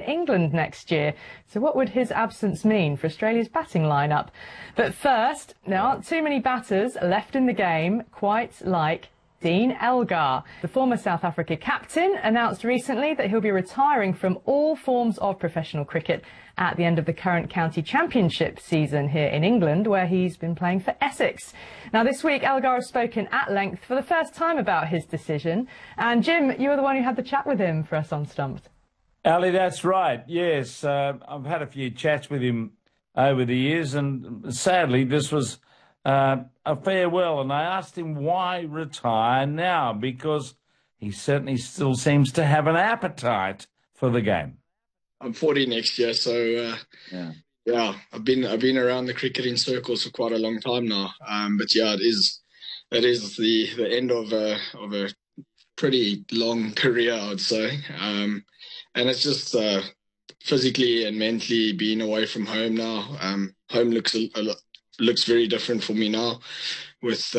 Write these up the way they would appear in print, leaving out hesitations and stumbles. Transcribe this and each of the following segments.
England next year. So what would his absence mean for Australia's batting lineup? But first, there aren't too many batters left in the game, quite like Dean Elgar. The former South Africa captain announced recently that he'll be retiring from all forms of professional cricket at the end of the current county championship season here in England, where he's been playing for Essex. Now, this week, Elgar has spoken at length for the first time about his decision. And Jim, you were the one who had the chat with him for us on Stumped. Ali, that's right. Yes, I've had a few chats with him over the years, and sadly, this was a farewell. And I asked him why retire now, because he certainly still seems to have an appetite for the game. I'm 40 next year, so yeah, I've been around the cricketing circles for quite a long time now. But yeah, it is the end of a pretty long career, I would say. And it's just physically and mentally being away from home now. Home looks very different for me now with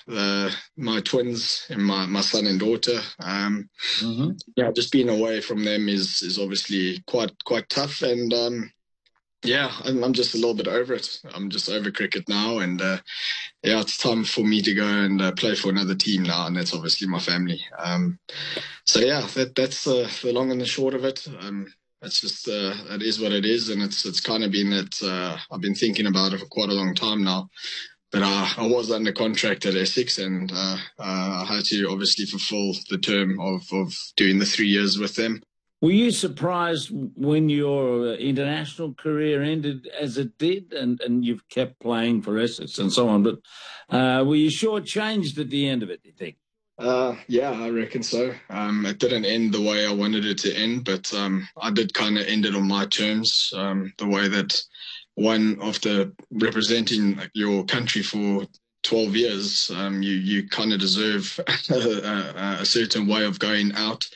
my twins and my son and daughter. Yeah, just being away from them is obviously quite tough, and yeah, I'm just a little bit over it. I'm just over cricket now, and yeah, it's time for me to go and play for another team now, and that's obviously my family. So yeah, that's the long and the short of it. It's just it is what it is, and it's kind of been that I've been thinking about it for quite a long time now. But I was under contract at Essex, and I had to obviously fulfil the term of doing the 3 years with them. Were you surprised when your international career ended as it did, and you've kept playing for Essex and so on, but were you shortchanged at the end of it, do you think? Yeah, I reckon so. It didn't end the way I wanted it to end, but I did kind of end it on my terms, the way that one after representing your country for 12 years, you kind of deserve a certain way of going out.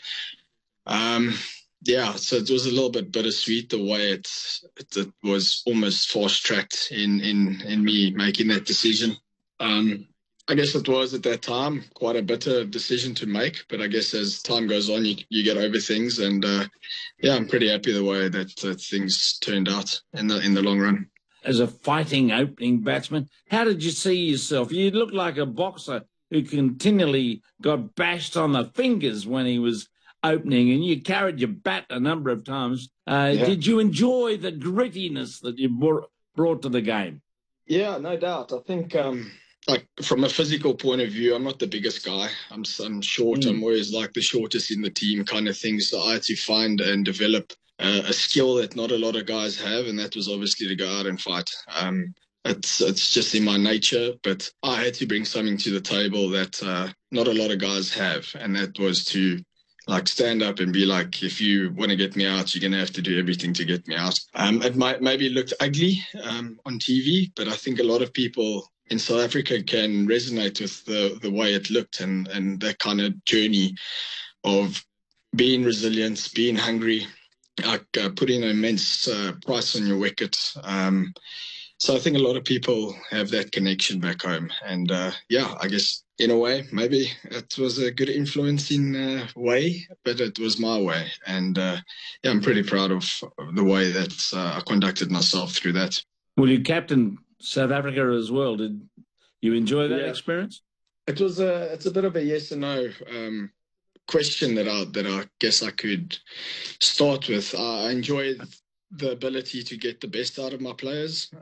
Yeah, so it was a little bit bittersweet the way it was almost fast-tracked in me making that decision. I guess it was at that time quite a bitter decision to make, but I guess as time goes on, you get over things, and yeah, I'm pretty happy the way that things turned out in the long run. As a fighting opening batsman, how did you see yourself? You looked like a boxer who continually got bashed on the fingers when he was opening, and you carried your bat a number of times. Yeah. Did you enjoy the grittiness that you brought to the game? Yeah, no doubt. I think like from a physical point of view, I'm not the biggest guy. I'm short. I'm always like the shortest in the team kind of thing. So I had to find and develop a skill that not a lot of guys have, and that was obviously to go out and fight. It's just in my nature, but I had to bring something to the table that not a lot of guys have, and that was to like stand up and be like, if you want to get me out, you're going to have to do everything to get me out. It might maybe looked ugly on TV, but I think a lot of people in South Africa can resonate with the way it looked and that kind of journey of being resilient, being hungry, like putting an immense price on your wicket. So I think a lot of people have that connection back home. And yeah, I guess in a way, maybe it was a good influencing way, but it was my way. And yeah, I'm pretty proud of the way that I conducted myself through that. Well, you captained South Africa as well. Did you enjoy that experience? It's a bit of a yes and no question that I guess I could start with. I enjoyed the ability to get the best out of my players,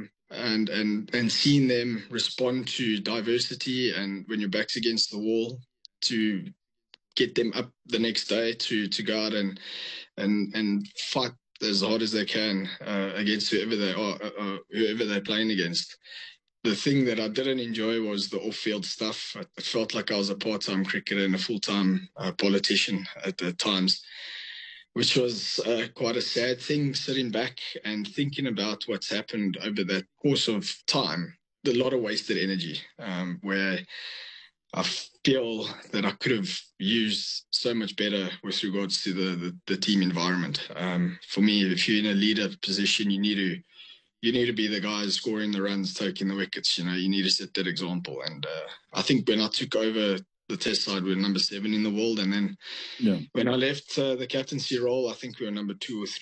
and seeing them respond to diversity, and when your back's against the wall, to get them up the next day to go out and fight as hard as they can against whoever they are, whoever they're playing against. The thing that I didn't enjoy was the off-field stuff. I felt like I was a part-time cricketer and a full-time politician at times, which was quite a sad thing, sitting back and thinking about what's happened over that course of time. A lot of wasted energy, where I feel that I could have used so much better with regards to the team environment. For me, if you're in a leader position, you need to be the guy scoring the runs, taking the wickets. You need to set that example. And I think when I took over the test side, we were number 7 in the world. And then when I left the captaincy role, I think we were number 2 or 3.